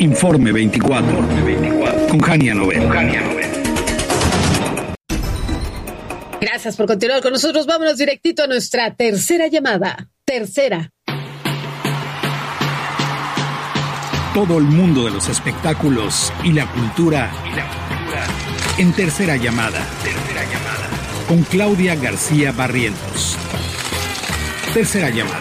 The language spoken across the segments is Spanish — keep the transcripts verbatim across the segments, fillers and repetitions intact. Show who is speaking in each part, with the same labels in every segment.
Speaker 1: Informe veinticuatro. Con Jania Novel.
Speaker 2: Gracias por continuar con nosotros. Vámonos directito a nuestra tercera llamada. Tercera.
Speaker 1: Todo el mundo de los espectáculos y la cultura, y la cultura. En tercera llamada. Tercera llamada. Con Claudia García Barrientos. Tercera llamada.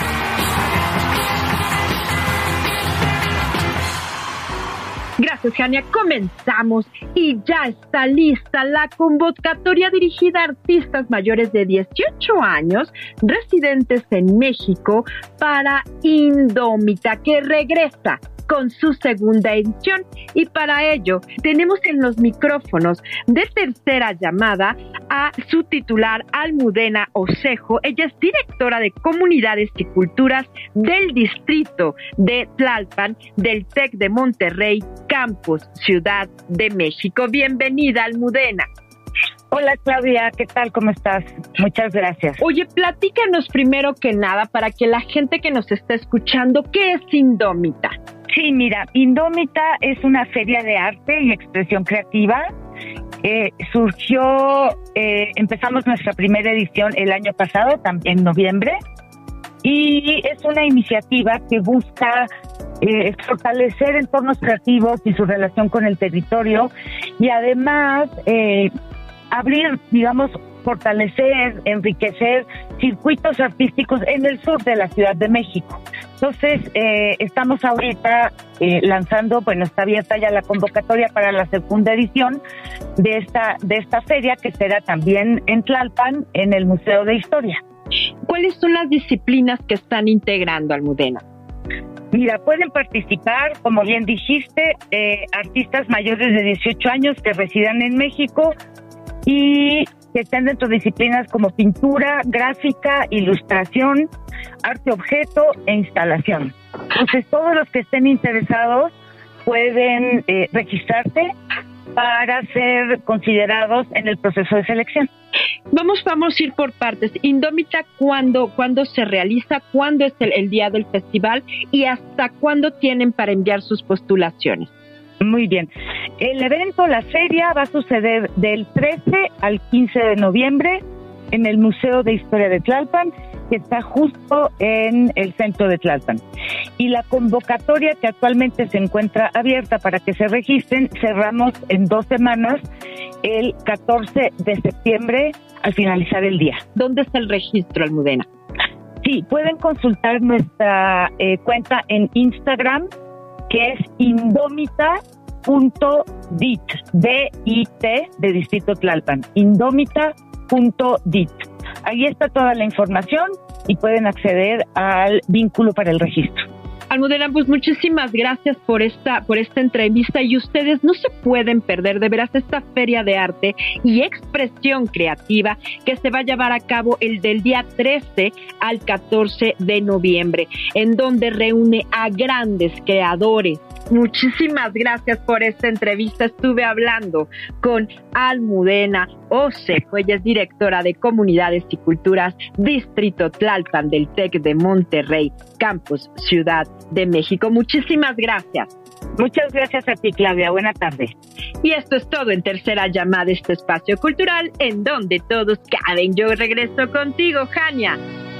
Speaker 3: Gracias, Jania. Comenzamos y ya está lista la convocatoria dirigida a artistas mayores de dieciocho años residentes en México para Indómita, que regresa con su segunda edición. Y para ello tenemos en los micrófonos de Tercera Llamada a su titular, Almudena Osejo. Ella es directora de Comunidades y Culturas del Distrito de Tlalpan del TEC de Monterrey, Campus Ciudad de México. Bienvenida, Almudena.
Speaker 4: Hola, Claudia, ¿qué tal? ¿Cómo estás? Muchas gracias.
Speaker 3: Oye, platícanos primero que nada, para que la gente que nos está escuchando, ¿qué es Indómita?
Speaker 4: Sí, mira, Indómita es una feria de arte y expresión creativa. Eh, surgió, eh, empezamos nuestra primera edición el año pasado, en noviembre, y es una iniciativa que busca eh, fortalecer entornos creativos y su relación con el territorio, y además eh, abrir, digamos, fortalecer, enriquecer circuitos artísticos en el sur de la Ciudad de México. Entonces, eh, estamos ahorita eh, lanzando, bueno, está abierta ya la convocatoria para la segunda edición de esta, de esta feria, que será también en Tlalpan, en el Museo de Historia.
Speaker 3: ¿Cuáles son las disciplinas que están integrando, Almudena?
Speaker 4: Mira, pueden participar, como bien dijiste, eh, artistas mayores de dieciocho años que residan en México y que estén dentro de disciplinas como pintura, gráfica, ilustración, arte objeto e instalación. Entonces, todos los que estén interesados pueden eh, registrarse para ser considerados en el proceso de selección.
Speaker 3: Vamos, vamos a ir por partes. Indómita, ¿cuándo, ¿cuándo se realiza? ¿Cuándo es el, el día del festival? ¿Y hasta cuándo tienen para enviar sus postulaciones?
Speaker 4: Muy bien. El evento, la feria, va a suceder del trece al quince de noviembre en el Museo de Historia de Tlalpan, que está justo en el centro de Tlalpan. Y la convocatoria, que actualmente se encuentra abierta para que se registren, cerramos en dos semanas, el catorce de septiembre, al finalizar el día.
Speaker 3: ¿Dónde está el registro, Almudena?
Speaker 4: Sí, pueden consultar nuestra eh, cuenta en Instagram, que es indómita punto dit, D I T, de Distrito Tlalpan, indómita punto dit. Ahí está toda la información y pueden acceder al vínculo para el registro.
Speaker 3: Almudena, pues muchísimas gracias por esta, por esta entrevista, y ustedes no se pueden perder de veras esta feria de arte y expresión creativa que se va a llevar a cabo el del día trece al catorce de noviembre, en donde reúne a grandes creadores. Muchísimas gracias por esta entrevista. Estuve hablando con Almudena Osejo, ella es directora de Comunidades y Culturas, Distrito Tlalpan del TEC de Monterrey, Campus Ciudad de México. Muchísimas gracias.
Speaker 4: Muchas gracias a ti, Claudia. Buena tarde.
Speaker 3: Y esto es todo en Tercera Llamada, este espacio cultural en donde todos caben. Yo regreso contigo, Jania.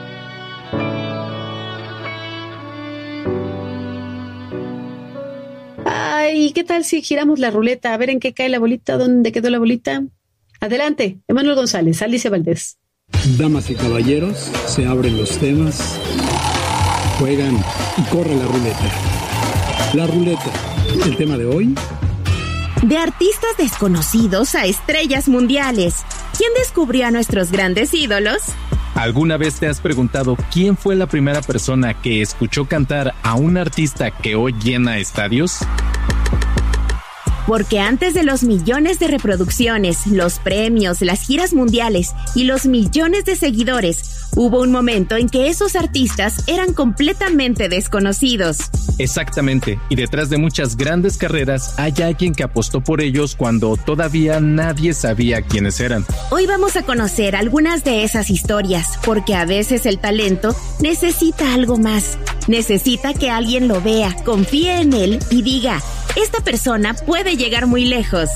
Speaker 2: Ay, ¿qué tal si giramos la ruleta? A ver en qué cae la bolita, dónde quedó la bolita. Adelante, Emanuel González, Alicia Valdés.
Speaker 1: Damas y caballeros, se abren los temas, juegan y corre la ruleta. La ruleta, el tema de hoy.
Speaker 5: De artistas desconocidos a estrellas mundiales. ¿Quién descubrió a nuestros grandes ídolos?
Speaker 6: ¿Alguna vez te has preguntado quién fue la primera persona que escuchó cantar a un artista que hoy llena estadios?
Speaker 5: Porque antes de los millones de reproducciones, los premios, las giras mundiales y los millones de seguidores, hubo un momento en que esos artistas eran completamente desconocidos.
Speaker 6: Exactamente, y detrás de muchas grandes carreras hay alguien que apostó por ellos cuando todavía nadie sabía quiénes eran.
Speaker 5: Hoy vamos a conocer algunas de esas historias, porque a veces el talento necesita algo más. Necesita que alguien lo vea, confíe en él y diga, esta persona puede llegar muy lejos.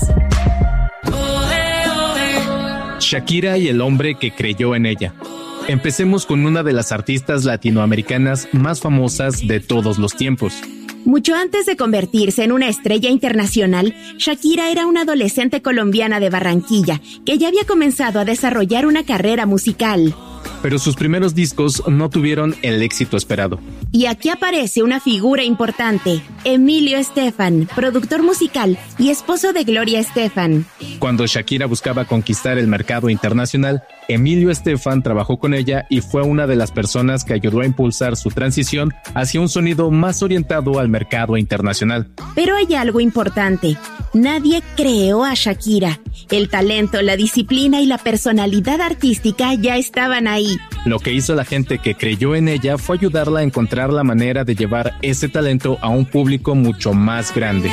Speaker 6: Shakira y el hombre que creyó en ella. Empecemos con una de las artistas latinoamericanas más famosas de todos los tiempos.
Speaker 5: Mucho antes de convertirse en una estrella internacional, Shakira era una adolescente colombiana de Barranquilla que ya había comenzado a desarrollar una carrera musical.
Speaker 6: Pero sus primeros discos no tuvieron el éxito esperado.
Speaker 5: Y aquí aparece una figura importante, Emilio Estefan, productor musical y esposo de Gloria Estefan.
Speaker 6: Cuando Shakira buscaba conquistar el mercado internacional, Emilio Estefan trabajó con ella y fue una de las personas que ayudó a impulsar su transición hacia un sonido más orientado al mercado internacional.
Speaker 5: Pero hay algo importante, nadie creó a Shakira. El talento, la disciplina y la personalidad artística ya estaban ahí.
Speaker 6: Lo que hizo la gente que creyó en ella fue ayudarla a encontrar la manera de llevar ese talento a un público mucho más grande.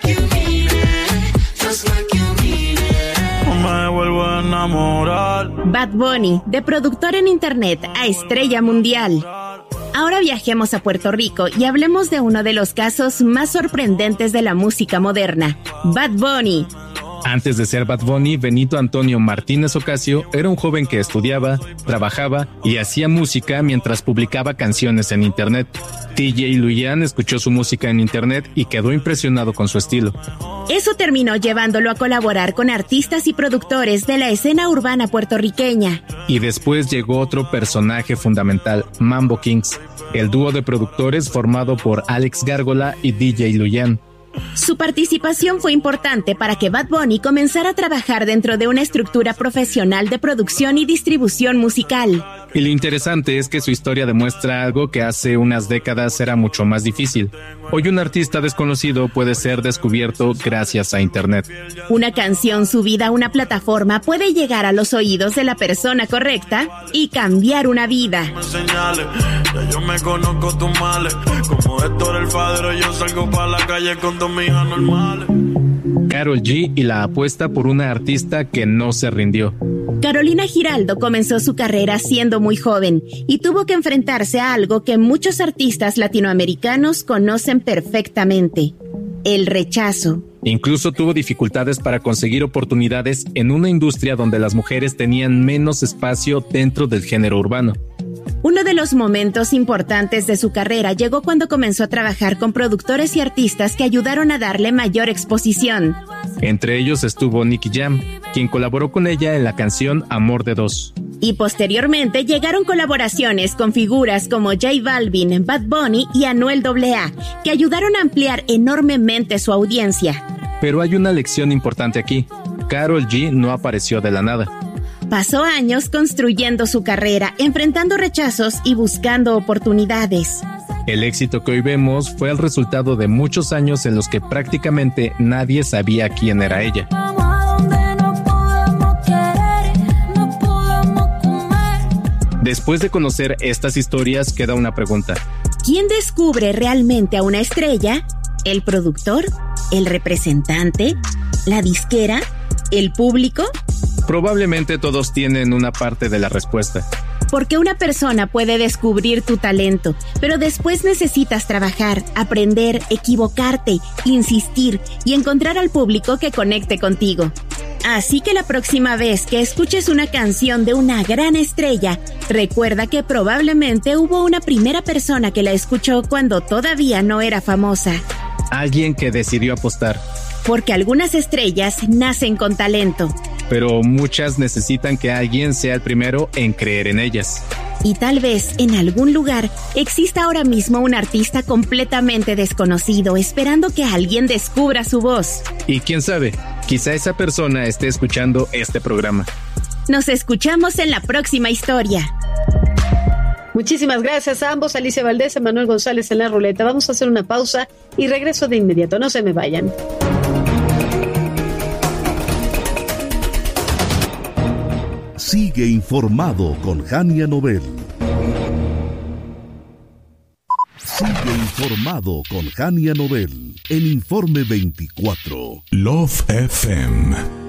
Speaker 5: Bad Bunny, de productor en internet a estrella mundial. Ahora viajemos a Puerto Rico y hablemos de uno de los casos más sorprendentes de la música moderna, Bad Bunny.
Speaker 6: Antes de ser Bad Bunny, Benito Antonio Martínez Ocasio era un joven que estudiaba, trabajaba y hacía música mientras publicaba canciones en internet. D J Luyan escuchó su música en internet y quedó impresionado con su estilo.
Speaker 5: Eso terminó llevándolo a colaborar con artistas y productores de la escena urbana puertorriqueña.
Speaker 6: Y después llegó otro personaje fundamental, Mambo Kings, el dúo de productores formado por Alex Gárgola y D J Luyan.
Speaker 5: Su participación fue importante para que Bad Bunny comenzara a trabajar dentro de una estructura profesional de producción y distribución musical.
Speaker 6: Y lo interesante es que su historia demuestra algo que hace unas décadas era mucho más difícil. Hoy un artista desconocido puede ser descubierto gracias a internet.
Speaker 5: Una canción subida a una plataforma puede llegar a los oídos de la persona correcta y cambiar una vida.
Speaker 7: Yo me conozco tus males, como Héctor el Fadero, yo salgo para la calle con dos mijas normales.
Speaker 6: Karol G y la apuesta por una artista que no se rindió.
Speaker 5: Carolina Giraldo comenzó su carrera siendo muy joven y tuvo que enfrentarse a algo que muchos artistas latinoamericanos conocen perfectamente: el rechazo.
Speaker 6: Incluso tuvo dificultades para conseguir oportunidades en una industria donde las mujeres tenían menos espacio dentro del género urbano.
Speaker 5: Uno de los momentos importantes de su carrera llegó cuando comenzó a trabajar con productores y artistas que ayudaron a darle mayor exposición.
Speaker 6: Entre ellos estuvo Nicky Jam, quien colaboró con ella en la canción Amor de Dos.
Speaker 5: Y posteriormente llegaron colaboraciones con figuras como J Balvin, Bad Bunny y Anuel doble A, que ayudaron a ampliar enormemente su audiencia.
Speaker 6: Pero hay una lección importante aquí. Karol G no apareció de la nada.
Speaker 5: Pasó años construyendo su carrera, enfrentando rechazos y buscando oportunidades.
Speaker 6: El éxito que hoy vemos fue el resultado de muchos años en los que prácticamente nadie sabía quién era ella. Después de conocer estas historias, queda una pregunta.
Speaker 5: ¿Quién descubre realmente a una estrella? ¿El productor? ¿El representante? ¿La disquera? ¿El público?
Speaker 6: Probablemente todos tienen una parte de la respuesta.
Speaker 5: Porque una persona puede descubrir tu talento, pero después necesitas trabajar, aprender, equivocarte, insistir y encontrar al público que conecte contigo. Así que la próxima vez que escuches una canción de una gran estrella, recuerda que probablemente hubo una primera persona que la escuchó cuando todavía no era famosa.
Speaker 6: Alguien que decidió apostar.
Speaker 5: Porque algunas estrellas nacen con talento.
Speaker 6: Pero muchas necesitan que alguien sea el primero en creer en ellas.
Speaker 5: Y tal vez en algún lugar exista ahora mismo un artista completamente desconocido esperando que alguien descubra su voz.
Speaker 6: Y quién sabe, quizá esa persona esté escuchando este programa.
Speaker 5: Nos escuchamos en la próxima historia.
Speaker 2: Muchísimas gracias a ambos, Alicia Valdés, Emanuel González en la ruleta. Vamos a hacer una pausa y regreso de inmediato. No se me vayan.
Speaker 8: Sigue informado con Jania Nobel. Sigue informado con Jania Nobel en Informe veinticuatro.
Speaker 9: Love F M.